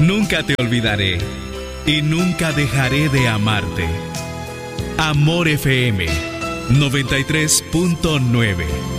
Nunca te olvidaré y nunca dejaré de amarte. Amor FM 93.9